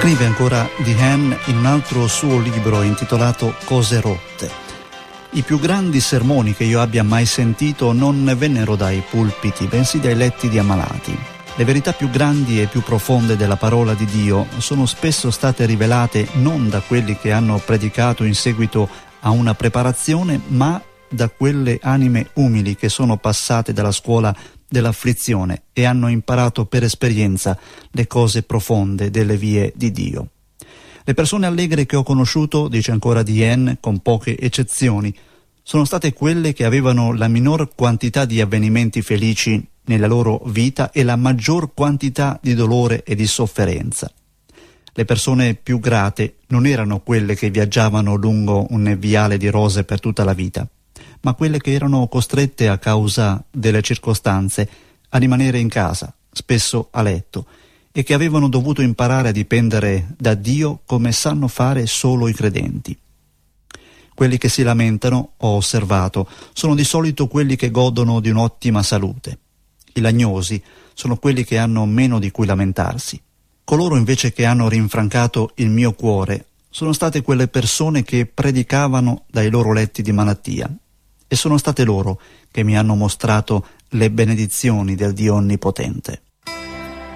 Scrive ancora Dehaene in un altro suo libro intitolato Cose rotte. I più grandi sermoni che io abbia mai sentito non vennero dai pulpiti, bensì dai letti di ammalati. Le verità più grandi e più profonde della parola di Dio sono spesso state rivelate non da quelli che hanno predicato in seguito a una preparazione, ma da quelle anime umili che sono passate dalla scuola dell'afflizione e hanno imparato per esperienza le cose profonde delle vie di Dio. Le persone allegre che ho conosciuto, dice ancora Dehaene, con poche eccezioni, sono state quelle che avevano la minor quantità di avvenimenti felici nella loro vita e la maggior quantità di dolore e di sofferenza. Le persone più grate non erano quelle che viaggiavano lungo un viale di rose per tutta la vita, ma quelle che erano costrette a causa delle circostanze a rimanere in casa, spesso a letto, e che avevano dovuto imparare a dipendere da Dio come sanno fare solo i credenti. Quelli che si lamentano, ho osservato, sono di solito quelli che godono di un'ottima salute. I lagnosi sono quelli che hanno meno di cui lamentarsi. Coloro invece che hanno rinfrancato il mio cuore sono state quelle persone che predicavano dai loro letti di malattia, e sono state loro che mi hanno mostrato le benedizioni del Dio Onnipotente.